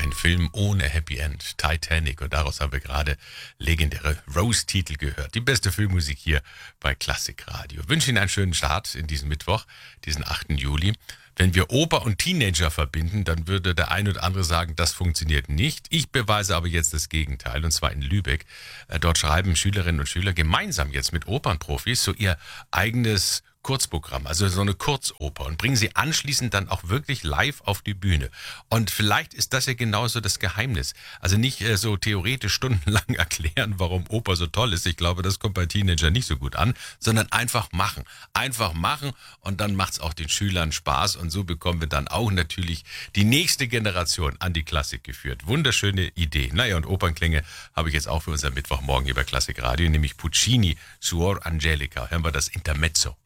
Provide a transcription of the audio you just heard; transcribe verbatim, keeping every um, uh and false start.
Ein Film ohne Happy End, Titanic. Und daraus haben wir gerade legendäre Rose-Titel gehört. Die beste Filmmusik hier bei Klassikradio. Ich wünsche Ihnen einen schönen Start in diesen Mittwoch, diesen achten Juli. Wenn wir Oper und Teenager verbinden, dann würde der ein oder andere sagen, das funktioniert nicht. Ich beweise aber jetzt das Gegenteil, und zwar in Lübeck. Dort schreiben Schülerinnen und Schüler gemeinsam jetzt mit Opernprofis so ihr eigenes Kurzprogramm, also so eine Kurzoper, und bringen sie anschließend dann auch wirklich live auf die Bühne. Und vielleicht ist das ja genauso das Geheimnis. Also nicht äh, so theoretisch stundenlang erklären, warum Oper so toll ist. Ich glaube, das kommt bei Teenagern nicht so gut an, sondern einfach machen. Einfach machen, und dann macht es auch den Schülern Spaß, und so bekommen wir dann auch natürlich die nächste Generation an die Klassik geführt. Wunderschöne Idee. Naja, und Opernklänge habe ich jetzt auch für unseren Mittwochmorgen hier bei Klassikradio, nämlich Puccini, Suor Angelica. Hören wir das Intermezzo.